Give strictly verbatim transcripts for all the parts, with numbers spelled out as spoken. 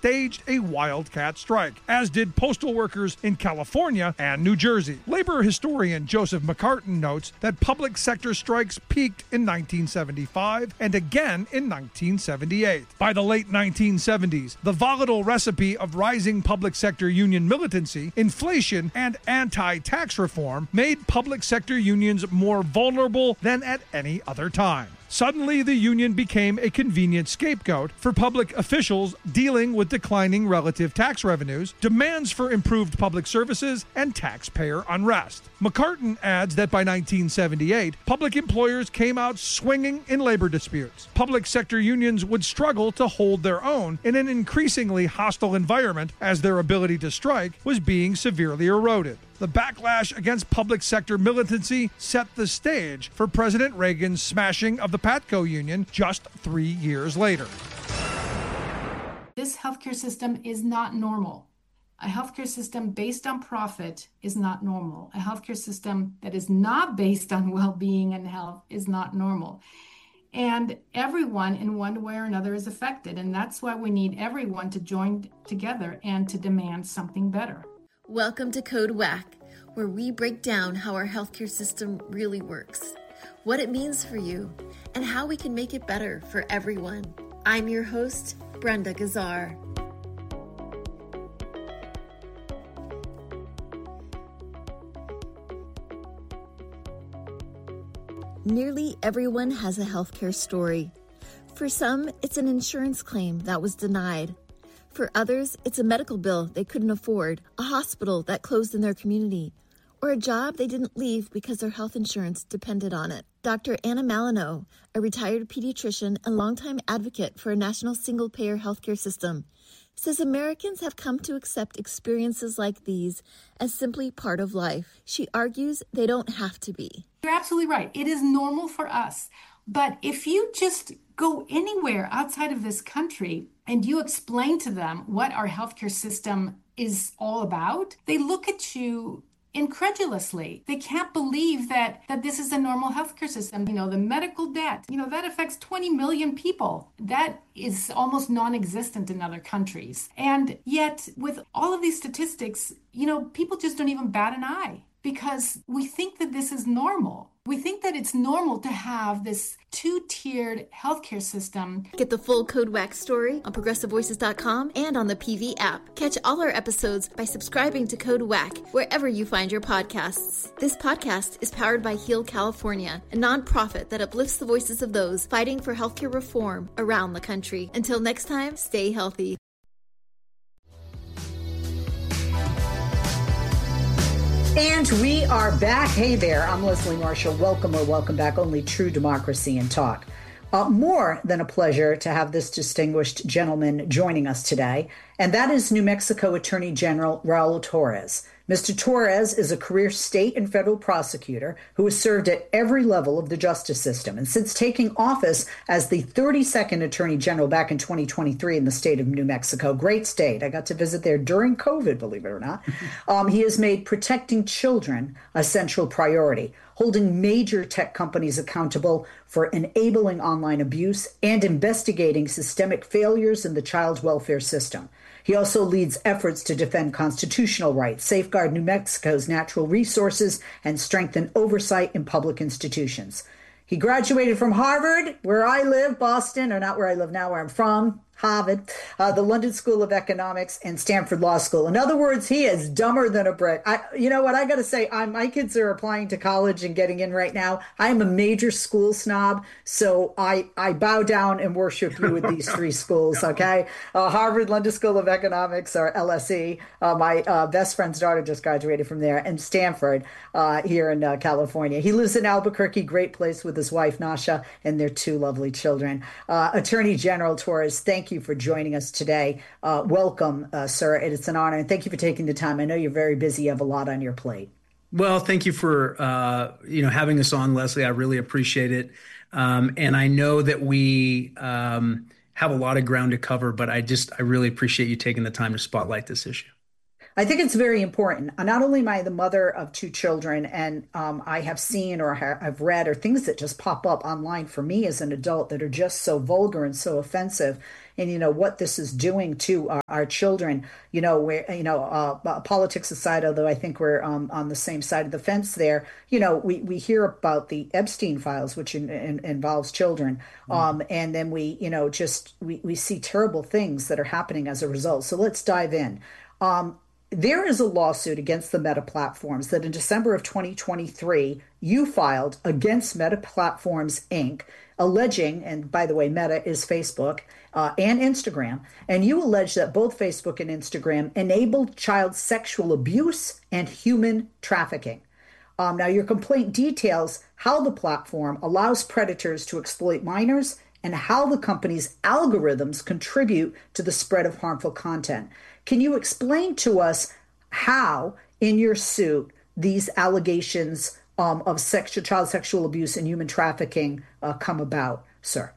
staged a wildcat strike, as did postal workers in California and New Jersey. Labor historian Joseph McCartin notes that public sector strikes peaked in nineteen seventy-five and again in nineteen seventy-eight. By the late nineteen seventies, the volatile recipe of rising public sector union militancy, inflation, and anti-tax reform made public sector unions more vulnerable than at any other time. Suddenly, the union became a convenient scapegoat for public officials dealing with declining relative tax revenues, demands for improved public services, and taxpayer unrest. McCartin adds that by nineteen seventy-eight, public employers came out swinging in labor disputes. Public sector unions would struggle to hold their own in an increasingly hostile environment as their ability to strike was being severely eroded. The backlash against public sector militancy set the stage for President Reagan's smashing of the PATCO union just three years later. This healthcare system is not normal. A healthcare system based on profit is not normal. A healthcare system that is not based on well-being and health is not normal. And everyone in one way or another is affected. And that's why we need everyone to join together and to demand something better. Welcome to Code Whack, where we break down how our healthcare system really works, what it means for you, and how we can make it better for everyone. I'm your host, Brenda Gazzar. Nearly everyone has a healthcare story. For some, it's an insurance claim that was denied. For others, it's a medical bill they couldn't afford, a hospital that closed in their community, or a job they didn't leave because their health insurance depended on it. Doctor Anna Malino, a retired pediatrician and longtime advocate for a national single-payer healthcare system, says Americans have come to accept experiences like these as simply part of life. She argues they don't have to be. You're absolutely right. It is normal for us. But if you just go anywhere outside of this country and you explain to them what our healthcare system is all about, they look at you incredulously. They can't believe that that this is a normal healthcare system. You know, the medical debt, you know, that affects twenty million people. That is almost non-existent in other countries. And yet, with all of these statistics, you know, people just don't even bat an eye because we think that this is normal. We think that it's normal to have this two-tiered healthcare system. Get the full Code Whack story on progressive voices dot com and on the P V app. Catch all our episodes by subscribing to Code Whack wherever you find your podcasts. This podcast is powered by Heal California, a nonprofit that uplifts the voices of those fighting for healthcare reform around the country. Until next time, stay healthy. And we are back. Hey there, I'm Leslie Marshall. Welcome or welcome back. Only true democracy and talk. Uh, more than a pleasure to have this distinguished gentleman joining us today, and that is New Mexico Attorney General Raul Torres. Mister Torres is a career state and federal prosecutor who has served at every level of the justice system. And since taking office as the thirty-second Attorney General back in twenty twenty-three in the state of New Mexico, great state. I got to visit there during COVID, believe it or not. um, he has made protecting children a central priority, holding major tech companies accountable for enabling online abuse and investigating systemic failures in the child welfare system. He also leads efforts to defend constitutional rights, safeguard New Mexico's natural resources, and strengthen oversight in public institutions. He graduated from Harvard, where I live, Boston, or not where I live now, where I'm from, Harvard, uh, the London School of Economics, and Stanford Law School. In other words, he is dumber than a brick. I, you know what? I got to say, I'm, my kids are applying to college and getting in right now. I'm a major school snob, so I, I bow down and worship you with these three schools, okay? Uh, Harvard, London School of Economics, or L S E. Uh, my uh, best friend's daughter just graduated from there, and Stanford uh, here in uh, California. He lives in Albuquerque, great place with his wife, Nasha, and their two lovely children. Uh, Attorney General Torres, thank you for joining us today. Uh, welcome, uh, sir. It's an honor, and thank you for taking the time. I know you're very busy. You have a lot on your plate. Well, thank you for uh, you know having us on, Leslie. I really appreciate it, um, and I know that we um, have a lot of ground to cover, but I just I really appreciate you taking the time to spotlight this issue. I think it's very important. Not only am I the mother of two children, and um, I have seen or ha- I've read or things that just pop up online for me as an adult that are just so vulgar and so offensive. and, you know, what this is doing to our, our children, you know, where, you know, uh, politics aside, although I think we're um, on the same side of the fence there, you know, we, we hear about the Epstein files, which in, in, involves children. Mm. Um, and then we, you know, just we, we see terrible things that are happening as a result. So let's dive in. Um, There is a lawsuit against the Meta Platforms that in December of twenty twenty-three, you filed against Meta Platforms, Incorporated, alleging, and by the way, Meta is Facebook uh, and Instagram, and you allege that both Facebook and Instagram enabled child sexual abuse and human trafficking. Um, now, your complaint details how the platform allows predators to exploit minors and how the company's algorithms contribute to the spread of harmful content. Can you explain to us how, in your suit, these allegations um, of sexual, child sexual abuse and human trafficking uh, come about, sir?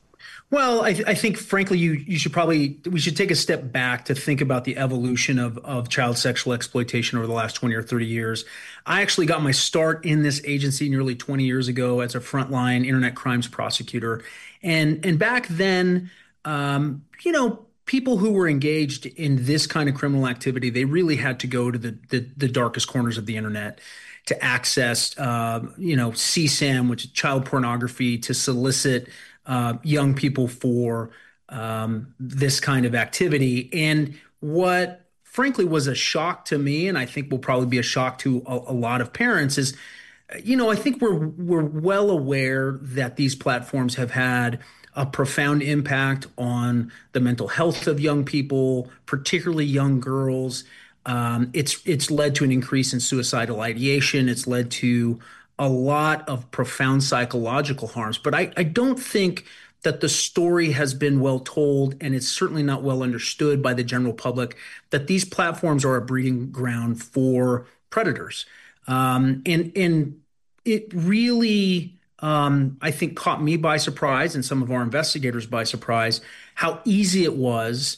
Well, I, th- I think, frankly, you you should probably we should take a step back to think about the evolution of of child sexual exploitation over the last twenty or thirty years. I actually got my start in this agency nearly twenty years ago as a frontline internet crimes prosecutor, and and back then, um, you know. People who were engaged in this kind of criminal activity, they really had to go to the the, the darkest corners of the internet to access, uh, you know, C SAM, which is child pornography, to solicit uh, young people for um, this kind of activity. And what, frankly, was a shock to me, and I think will probably be a shock to a, a lot of parents, is, you know, I think we're we're well aware that these platforms have had a profound impact on the mental health of young people, particularly young girls. Um, it's it's led to an increase in suicidal ideation. It's led to a lot of profound psychological harms. But I, I don't think that the story has been well told, and it's certainly not well understood by the general public, that these platforms are a breeding ground for predators. Um, and, and it really... Um, I think caught me by surprise and some of our investigators by surprise how easy it was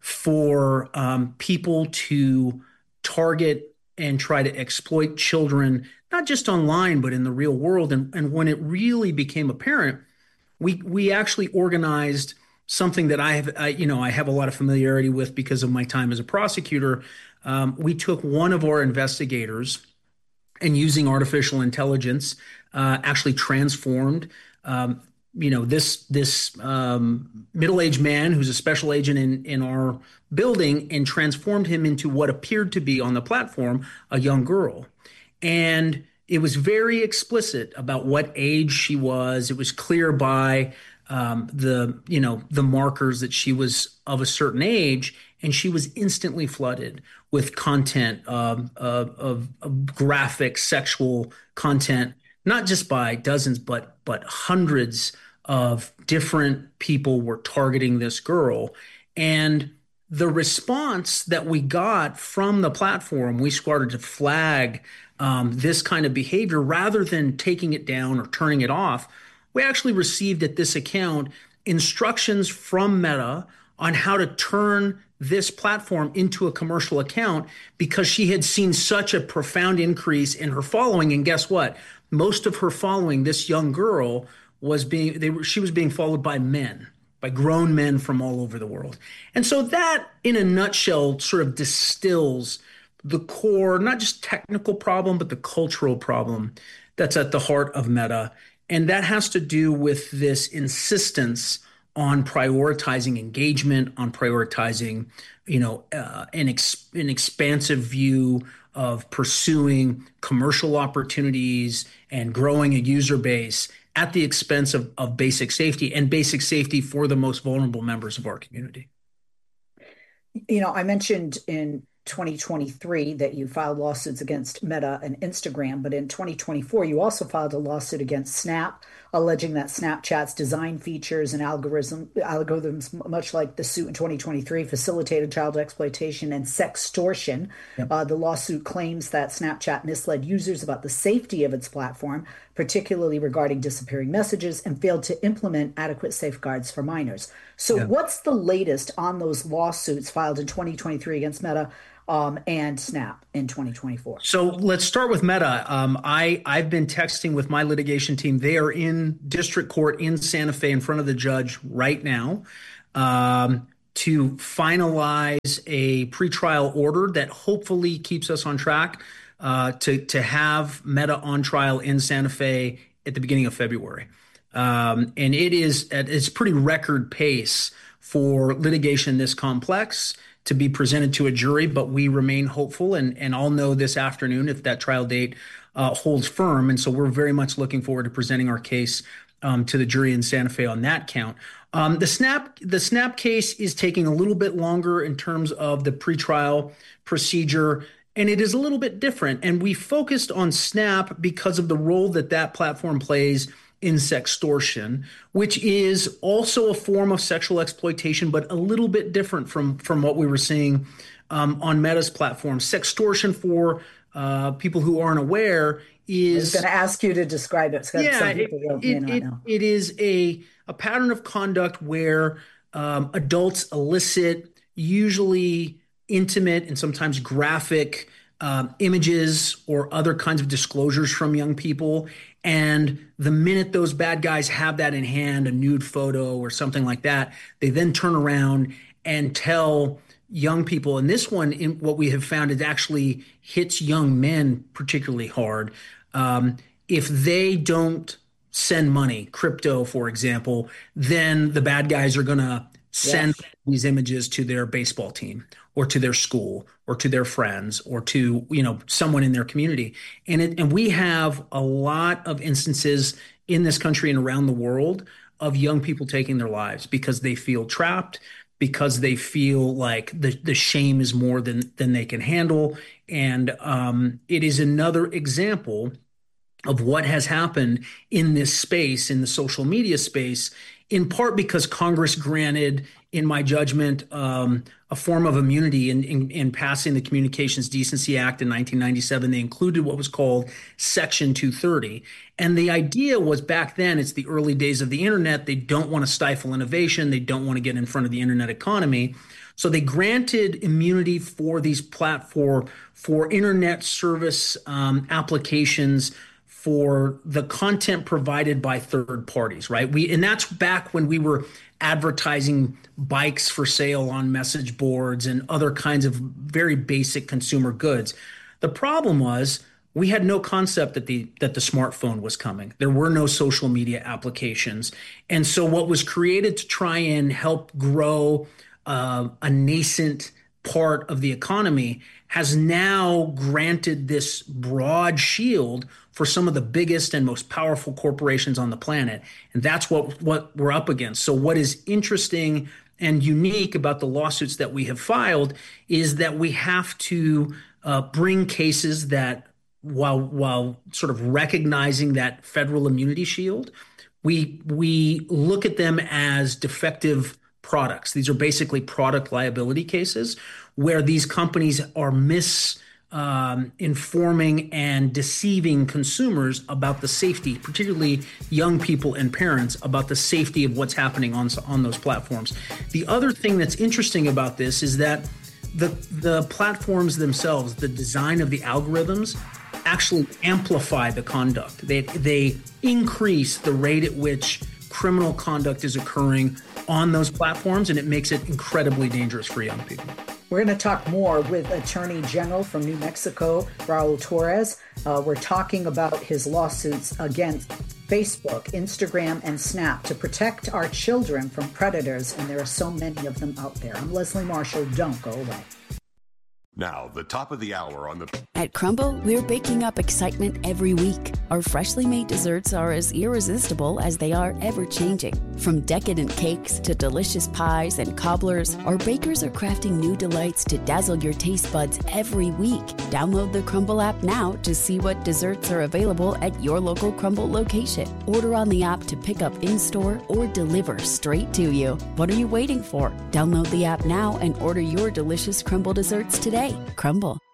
for um, people to target and try to exploit children, not just online, but in the real world. And, and when it really became apparent, we we actually organized something that I have, I, you know, I have a lot of familiarity with because of my time as a prosecutor. Um, we took one of our investigators and using artificial intelligence, uh, actually transformed, um, you know, this this um, middle-aged man who's a special agent in in our building, and transformed him into what appeared to be on the platform a young girl, and it was very explicit about what age she was. It was clear by um, the you know the markers that she was of a certain age, and she was instantly flooded with content um, of, of, of graphic sexual content, not just by dozens, but but hundreds of different people were targeting this girl. And the response that we got from the platform, we started to flag um, this kind of behavior rather than taking it down or turning it off. We actually received at this account instructions from Meta on how to turn this platform into a commercial account because she had seen such a profound increase in her following. And guess what? Most of her following, this young girl, was being they were she was being followed by men, by grown men from all over the world. And so that, in a nutshell, sort of distills the core, not just technical problem, but the cultural problem that's at the heart of Meta. And that has to do with this insistence on prioritizing engagement, on prioritizing, you know, uh, an, ex- an expansive view of pursuing commercial opportunities and growing a user base at the expense of, of basic safety and basic safety for the most vulnerable members of our community. You know, I mentioned in twenty twenty-three that you filed lawsuits against Meta and Instagram, but in twenty twenty-four, you also filed a lawsuit against Snap, alleging that Snapchat's design features and algorithm, algorithms, much like the suit in twenty twenty-three, facilitated child exploitation and sextortion. Yep. Uh, the lawsuit claims that Snapchat misled users about the safety of its platform, particularly regarding disappearing messages, and failed to implement adequate safeguards for minors. So yep. What's the latest on those lawsuits filed in twenty twenty-three against Meta Um, and Snap in twenty twenty-four? So let's start with Meta. Um, I, I've been texting with my litigation team. They are in district court in Santa Fe in front of the judge right now. um, to finalize a pretrial order that hopefully keeps us on track uh, to, to have Meta on trial in Santa Fe at the beginning of February. Um, and it is at its pretty record pace for litigation this complex to be presented to a jury, but we remain hopeful, and, and I'll know this afternoon if that trial date uh, holds firm. And so we're very much looking forward to presenting our case um, to the jury in Santa Fe on that count. Um, the Snap the Snap case is taking a little bit longer in terms of the pretrial procedure, and it is a little bit different. And we focused on Snap because of the role that that platform plays in sextortion, which is also a form of sexual exploitation, but a little bit different from, from what we were seeing um, on Meta's platform. Sextortion, for uh, people who aren't aware, is... I was going to ask you to describe it. Yeah, some people it, it, may not know. it is a, a pattern of conduct where um, adults elicit usually intimate and sometimes graphic um, images or other kinds of disclosures from young people. And the minute those bad guys have that in hand, a nude photo or something like that, they then turn around and tell young people, and this one, in what we have found, it actually hits young men particularly hard. Um, if they don't send money, crypto, for example, then the bad guys are going to send yes. these images to their baseball team or to their school or to their friends or to, you know, someone in their community. And it, and we have a lot of instances in this country and around the world of young people taking their lives because they feel trapped, because they feel like the, the shame is more than, than they can handle. And um, it is another example of what has happened in this space, in the social media space, in part because Congress granted, in my judgment, um, a form of immunity in, in, in passing the Communications Decency Act in nineteen ninety-seven. They included what was called Section two thirty. And the idea was, back then, it's the early days of the internet. They don't want to stifle innovation. They don't want to get in front of the internet economy. So they granted immunity for these platform for internet service um, applications for the content provided by third parties, right? We and that's back when we were advertising bikes for sale on message boards and other kinds of very basic consumer goods. The problem was we had no concept that the that the smartphone was coming. There were no social media applications. And so what was created to try and help grow uh, a nascent part of the economy has now granted this broad shield for some of the biggest and most powerful corporations on the planet. And that's what, what we're up against. So what is interesting and unique about the lawsuits that we have filed is that we have to uh, bring cases that, while while sort of recognizing that federal immunity shield, we we look at them as defective products. These are basically product liability cases where these companies are mis um, informing and deceiving consumers about the safety, particularly young people and parents, about the safety of what's happening on, on those platforms. The other thing that's interesting about this is that the, the platforms themselves, the design of the algorithms, actually amplify the conduct. They, they increase the rate at which criminal conduct is occurring on those platforms, and it makes it incredibly dangerous for young people. We're going to talk more with Attorney General from New Mexico, Raul Torres. Uh, we're talking about his lawsuits against Facebook, Instagram, and Snap to protect our children from predators, and there are so many of them out there. I'm Leslie Marshall. Don't go away. Now, the top of the hour on the... At Crumbl, we're baking up excitement every week. Our freshly made desserts are as irresistible as they are ever-changing. From decadent cakes to delicious pies and cobblers, our bakers are crafting new delights to dazzle your taste buds every week. Download the Crumbl app now to see what desserts are available at your local Crumbl location. Order on the app to pick up in-store or deliver straight to you. What are you waiting for? Download the app now and order your delicious Crumbl desserts today. Crumbl.